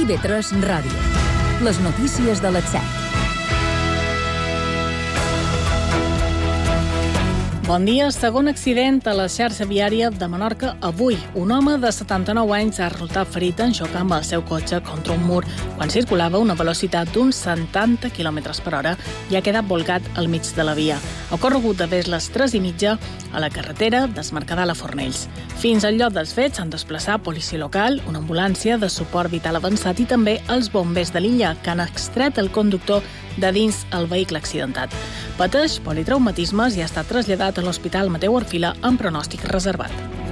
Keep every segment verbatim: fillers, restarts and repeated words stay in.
I B tres Ràdio. Les notícies de les set. Bon dia. Segon accident a la xarxa viària de Menorca avui. Un home de setanta-nou anys ha resultat ferit en xoc amb el seu cotxe contra un mur quan circulava a una velocitat d'uns setanta quilòmetres per hora i ha quedat volcat al mig de la via. Ha ocorregut de vés les tres i mitja a la carretera d'Esmercadal a Fornells. Fins al lloc dels fets s'han desplaçat policia local, una ambulància de suport vital avançat i també els bombers de l'illa, que han extret el conductor de dins el vehicle accidentat. Pateix politraumatismes i ha estat traslladat a l'Hospital Mateu Orfila amb pronòstic reservat.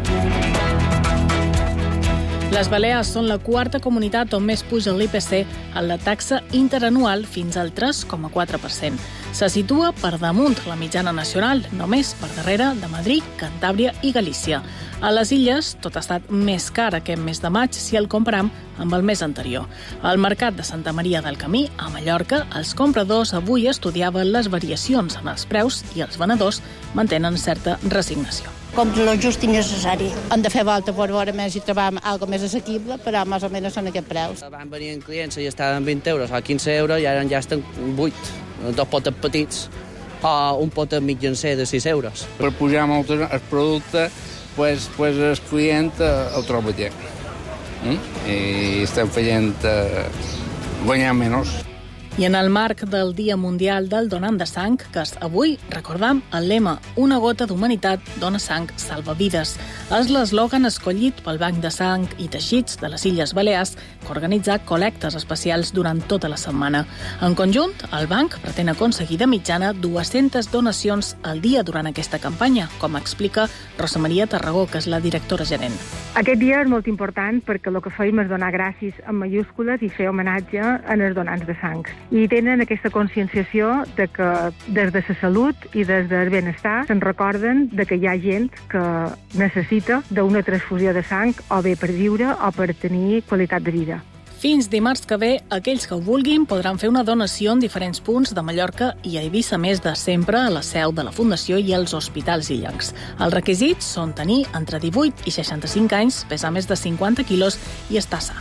Les Balears són la quarta comunitat on més puja l'I P C en la taxa interanual fins al tres coma quatre per cent. Se situa per damunt la mitjana nacional, només per darrere de Madrid, Cantàbria i Galícia. A les Illes, tot ha estat més car aquest mes de maig si el comparam amb el mes anterior. Al mercat de Santa Maria del Camí, a Mallorca, els compradors avui estudiaven les variacions en els preus i els venedors mantenen certa resignació. Compro lo just i necessari. Hem de fer volta per veure més si trobam alguna més assequible, però més o menys són aquests preus. Van venir clients i estaven vint euros o quinze euros i ara ja estan vuit. Dos potes petits o un potet mitjancer de sis euros. Per pujar molt el producte, pues, pues el client el troba ja. Mm? I estem fent eh, guanyar menys. I en el marc del Dia Mundial del Donant de Sang, que avui recordam el lema «Una gota d'humanitat dona sang, salva vides». És l'eslògan escollit pel Banc de Sang i Teixits de les Illes Balears, que organitza col·lectes especials durant tota la setmana. En conjunt, el banc pretén aconseguir de mitjana dues-centes donacions al dia durant aquesta campanya, com explica Rosa Maria Tarragó, que és la directora gerent. Aquest dia és molt important perquè el que feim és donar gràcies en majúscules i fer homenatge als donants de sang. I tenen aquesta conscienciació de que des de la salut i des del benestar se'n recorden de que hi ha gent que necessita d'una transfusió de sang o bé per viure o per tenir qualitat de vida. Fins dimarts que ve, aquells que ho vulguin podran fer una donació en diferents punts de Mallorca i a Eivissa, més de sempre a la seu de la Fundació i als hospitals illencs. Els requisits són tenir entre divuit i seixanta-cinc anys, pesar més de cinquanta quilos i estar sa.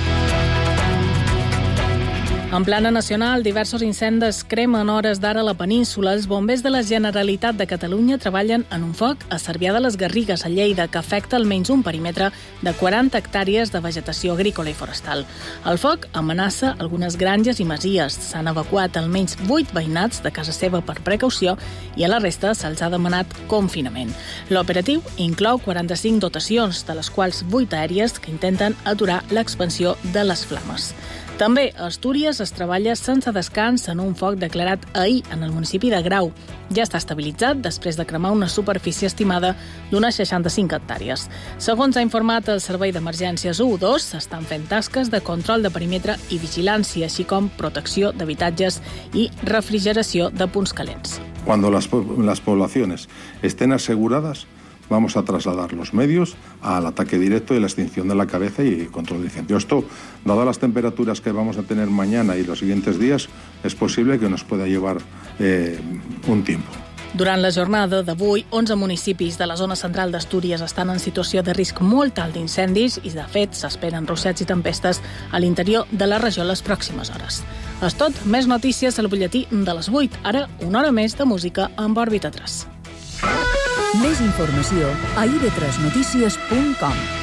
En plana nacional, diversos incendis cremen hores d'ara a la península. Els bombers de la Generalitat de Catalunya treballen en un foc a Cervià de les Garrigues, a Lleida, que afecta almenys un perímetre de quaranta hectàrees de vegetació agrícola i forestal. El foc amenaça algunes granges i masies. S'han evacuat almenys vuit veïnats de casa seva per precaució i a la resta se'ls ha demanat confinament. L'operatiu inclou quaranta-cinc dotacions, de les quals vuit aèries que intenten aturar l'expansió de les flames. També a Astúries es treballa sense descans en un foc declarat ahir en el municipi de Grau. Ja està estabilitzat després de cremar una superfície estimada d'unes seixanta-cinc hectàrees. Segons ha informat el Servei d'Emergències u dos, s'estan fent tasques de control de perímetre i vigilància, així com protecció d'habitatges i refrigeració de punts calents. Cuando las, las poblaciones estén aseguradas, vamos a trasladar los medios al ataque directo y la extinción de la cabeza y control de incendio. Esto, dadas las temperaturas que vamos a tener mañana y los siguientes días, es posible que nos pueda llevar eh, un tiempo. Durant la jornada d'avui, onze municipis de la zona central d'Astúries estan en situació de risc molt alt d'incendis i, de fet, s'esperen ruixats i tempestes a l'interior de la regió les pròximes hores. És tot, més notícies al butlletí de les vuit. Ara, una hora més de música amb Òrbita tres. Més informació a i be tres notícies punt com.